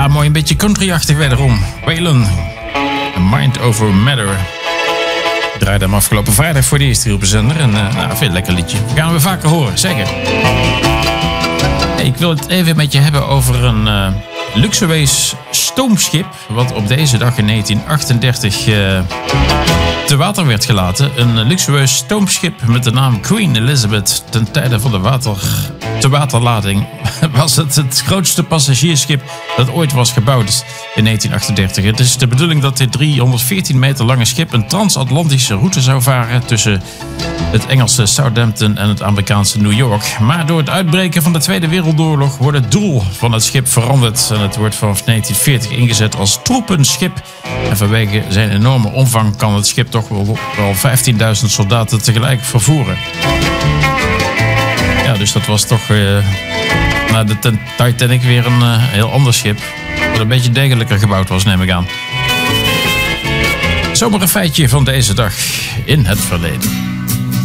Ja, mooi, een beetje country-achtig wederom. Waylon, A Mind Over Matter. Ik draaide hem afgelopen vrijdag voor de eerste op de zender. En vind een lekker liedje. Gaan we vaker horen, zeker. Ik wil het even met je hebben over een luxueus stoomschip. Wat op deze dag in 1938 te water werd gelaten. Een luxueus stoomschip met de naam Queen Elizabeth. Ten tijde van de waterlading was het grootste passagiersschip dat ooit was gebouwd in 1938. Het is de bedoeling dat dit 314 meter lange schip een transatlantische route zou varen tussen het Engelse Southampton en het Amerikaanse New York. Maar door het uitbreken van de Tweede Wereldoorlog wordt het doel van het schip veranderd. En het wordt vanaf 1940 ingezet als troepenschip. En vanwege zijn enorme omvang kan het schip toch wel 15.000 soldaten tegelijk vervoeren. Ja, dus dat was toch na de Titanic weer een heel ander schip. Dat een beetje degelijker gebouwd was, neem ik aan. Zomaar een feitje van deze dag in het verleden.